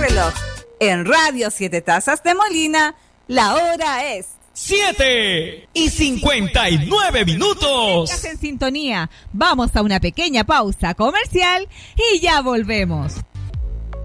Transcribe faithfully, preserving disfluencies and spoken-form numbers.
reloj. En Radio Siete Tazas de Molina, la hora es siete y cincuenta y nueve minutos. Estás en sintonía. Vamos a una pequeña pausa comercial y ya volvemos.